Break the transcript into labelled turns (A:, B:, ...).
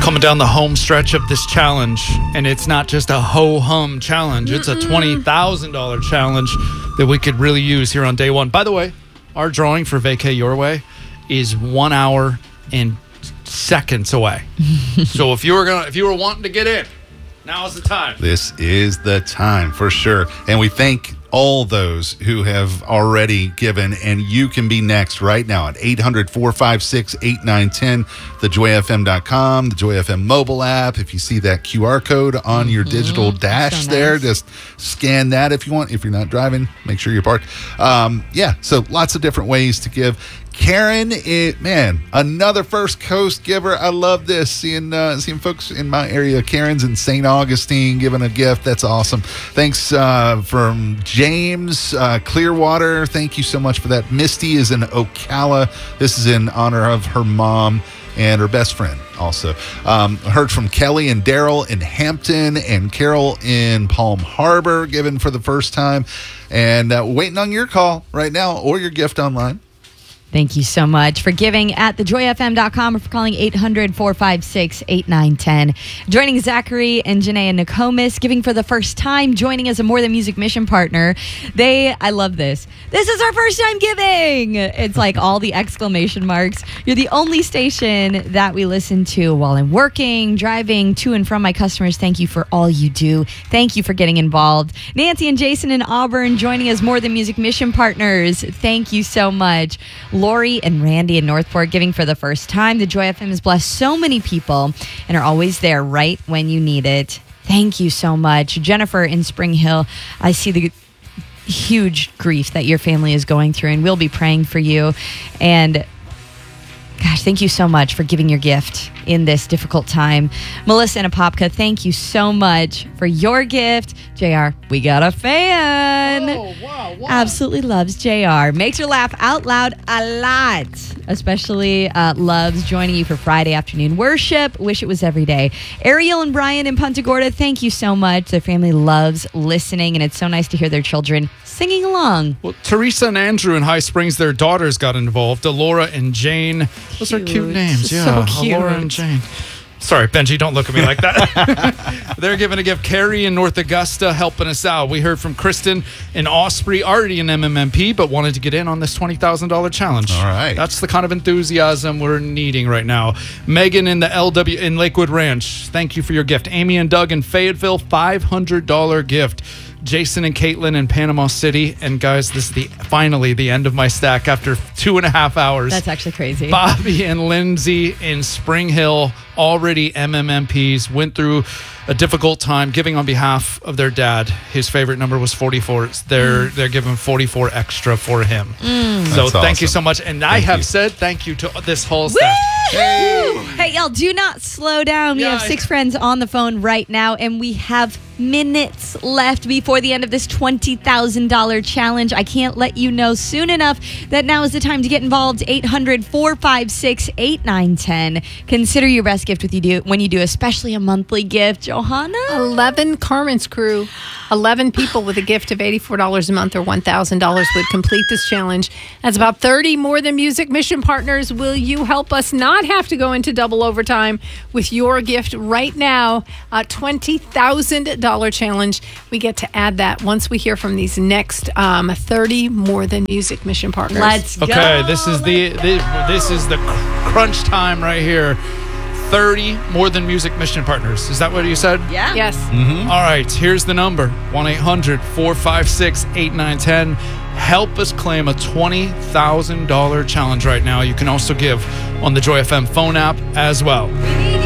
A: Coming down the home stretch of this challenge, and it's not just a ho-hum challenge. It's a $20,000 challenge that we could really use here on day one. By the way, our drawing for Vacay Your Way is 1 hour and seconds away. So if you were wanting to get in, now is the time.
B: This is the time for sure. And we thank all those who have already given, and you can be next right now at 800-456-8910, thejoyfm.com, the Joy FM mobile app. If you see that QR code on your digital dash there, just scan that if you want. If you're not driving, make sure you're parked. So lots of different ways to give. Karen, another First Coast giver. I love this, seeing folks in my area. Karen's in St. Augustine giving a gift. That's awesome. Thanks from James Clearwater. Thank you so much for that. Misty is in Ocala. This is in honor of her mom and her best friend also. Heard from Kelly and Daryl in Hampton and Carol in Palm Harbor, given for the first time. And waiting on your call right now or your gift online.
C: Thank you so much for giving at thejoyfm.com or for calling 800-456-8910. Joining Zachary and Janae and Nokomis, giving for the first time, joining as a More Than Music mission partner. I love this. This is our first time giving. It's like all the exclamation marks. You're the only station that we listen to while I'm working, driving to and from my customers. Thank you for all you do. Thank you for getting involved. Nancy and Jason in Auburn joining as More Than Music mission partners. Thank you so much. Lori and Randy in Northport giving for the first time. The Joy FM has blessed so many people and are always there right when you need it. Thank you so much. Jennifer in Spring Hill, I see the huge grief that your family is going through, and we'll be praying for you. And gosh, thank you so much for giving your gift in this difficult time. Melissa and Apopka, thank you so much for your gift. JR, we got a fan.
A: Oh, wow.
C: Absolutely loves JR. Makes her laugh out loud a lot. Especially loves joining you for Friday afternoon worship. Wish it was every day. Ariel and Brian in Punta Gorda, thank you so much. Their family loves listening, and it's so nice to hear their children singing along.
A: Well, Teresa and Andrew in High Springs, their daughters got involved. Alora and Jane. Those are cute names. Yeah,
C: so cute.
A: Alora and Jane. Sorry, Benji, don't look at me like that. They're giving a gift. Carrie in North Augusta helping us out. We heard from Kristen in Osprey, already an MMMP, but wanted to get in on this $20,000 challenge.
B: All right.
A: That's the kind of enthusiasm we're needing right now. Megan in the LW in Lakewood Ranch, thank you for your gift. Amy and Doug in Fayetteville, $500 gift. Jason and Caitlin in Panama City. And guys, this is finally the end of my stack after 2.5 hours.
C: That's actually crazy.
A: Bobby and Lindsay in Spring Hill, already MMMPs, went through a difficult time giving on behalf of their dad. His favorite number was 44. They're giving 44 extra for him. So thank you so much. And I have said thank you to this whole staff.
C: Hey, y'all, do not slow down. We have 6 friends on the phone right now, and we have minutes left before the end of this $20,000 challenge. I can't let you know soon enough that now is the time to get involved. 800-456-8910. Consider your best gift when you do, especially a monthly gift. Johanna?
D: 11 Carmen's crew. 11 people with a gift of $84 a month or $1,000 would complete this challenge. That's about 30 More Than Music mission partners. Will you help us not have to go into double overtime with your gift right now? A $20,000 challenge. We get to add that once we hear from these next 30 More Than Music mission partners.
C: Let's go.
A: Okay, this is the crunch time right here. 30 More Than Music mission partners. Is that what you said?
C: Yeah.
D: Yes.
A: All right, here's the number. 1-800-456-8910. Help us claim a $20,000 challenge right now. You can also give on the Joy FM phone app as well.